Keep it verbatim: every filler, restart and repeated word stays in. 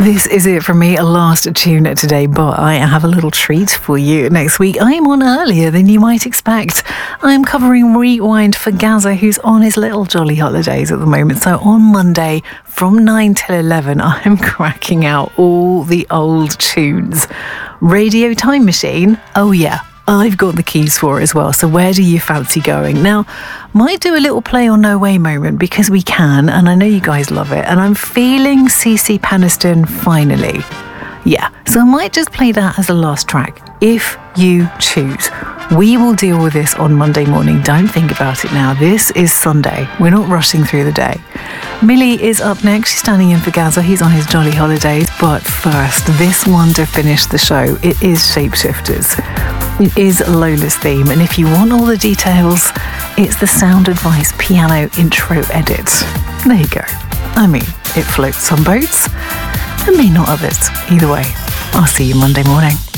This is it from me, a last tune today, but I have a little treat for you next week. I am on earlier than you might expect. I am covering Rewind for Gazza, who's on his little jolly holidays at the moment. So on Monday from nine till eleven, I am cracking out all the old tunes. Radio Time Machine, oh yeah, I've got the keys for it as well. So where do you fancy going? Now, might do a little play on No Way moment because we can, and I know you guys love it, and I'm feeling C C Peniston finally. Yeah, so I might just play that as a last track, if you choose. We will deal with this on Monday morning. Don't think about it now. This is Sunday. We're not rushing through the day. Millie is up next. She's standing in for Gazza. He's on his jolly holidays. But first, this one to finish the show. It is Shapeshifters. It is Lola's theme. And if you want all the details, it's the Sound Advice piano intro edit. There you go. I mean, it floats on boats and may not others. Either way, I'll see you Monday morning.